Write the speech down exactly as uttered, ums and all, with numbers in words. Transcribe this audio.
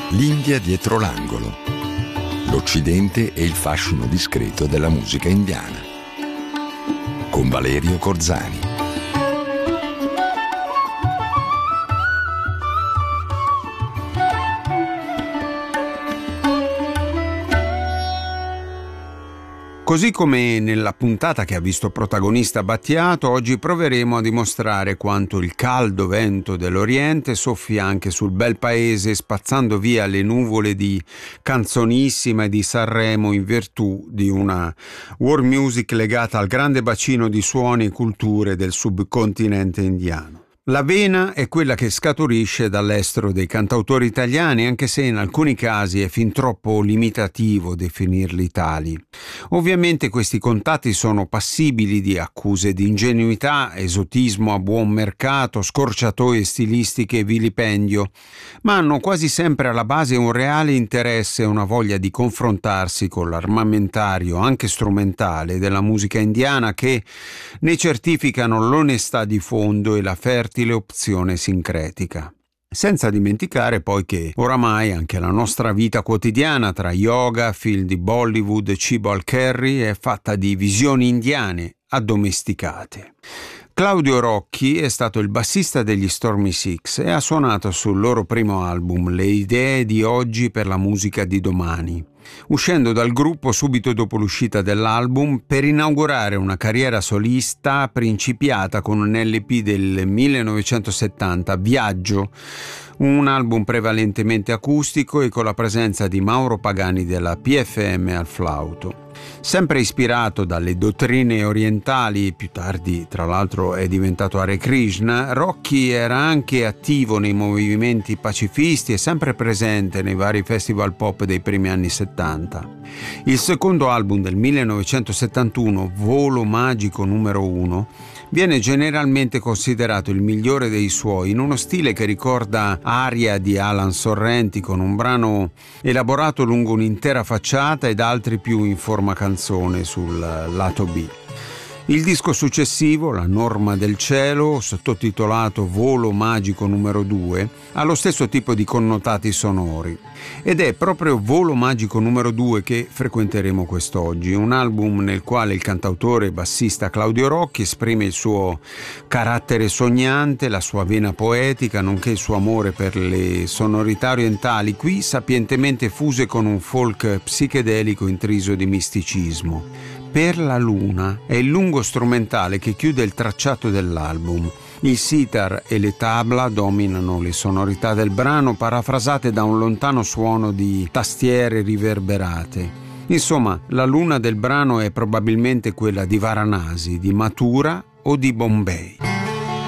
L'India dietro l'angolo. L'Occidente e il fascino discreto della musica indiana. Con Valerio Corzani. Così come nella puntata che ha visto protagonista Battiato, oggi proveremo a dimostrare quanto il caldo vento dell'Oriente soffia anche sul bel paese, spazzando via le nuvole di Canzonissima e di Sanremo in virtù di una world music legata al grande bacino di suoni e culture del subcontinente indiano. La vena è quella che scaturisce dall'estero dei cantautori italiani, anche se in alcuni casi è fin troppo limitativo definirli tali. Ovviamente questi contatti sono passibili di accuse di ingenuità, esotismo a buon mercato, scorciatoie stilistiche e vilipendio, ma hanno quasi sempre alla base un reale interesse e una voglia di confrontarsi con l'armamentario, anche strumentale, della musica indiana che ne certificano l'onestà di fondo e la fertile opzione sincretica. Senza dimenticare poi che oramai anche la nostra vita quotidiana, tra yoga, film di Bollywood e cibo al curry, è fatta di visioni indiane addomesticate. Claudio Rocchi è stato il bassista degli Stormy Six e ha suonato sul loro primo album Le idee di oggi per la musica di domani, uscendo dal gruppo subito dopo l'uscita dell'album per inaugurare una carriera solista principiata con un L P del millenovecentosettanta, Viaggio, un album prevalentemente acustico e con la presenza di Mauro Pagani della P F M al flauto. Sempre ispirato dalle dottrine orientali, più tardi tra l'altro è diventato Hare Krishna, Rocchi era anche attivo nei movimenti pacifisti e sempre presente nei vari festival pop dei primi anni settanta. Il secondo album del millenovecentosettantuno, Volo magico numero uno, viene generalmente considerato il migliore dei suoi, in uno stile che ricorda Aria di Alan Sorrenti, con un brano elaborato lungo un'intera facciata ed altri più in forma canzone sul lato B. Il disco successivo, La norma del cielo, sottotitolato Volo magico numero due, ha lo stesso tipo di connotati sonori. Ed è proprio Volo magico numero due che frequenteremo quest'oggi, un album nel quale il cantautore e bassista Claudio Rocchi esprime il suo carattere sognante, la sua vena poetica, nonché il suo amore per le sonorità orientali, qui sapientemente fuse con un folk psichedelico intriso di misticismo. Per la luna è il lungo strumentale che chiude il tracciato dell'album. Il sitar e le tabla dominano le sonorità del brano, parafrasate da un lontano suono di tastiere riverberate. Insomma, la luna del brano è probabilmente quella di Varanasi, di Mathura o di Bombay.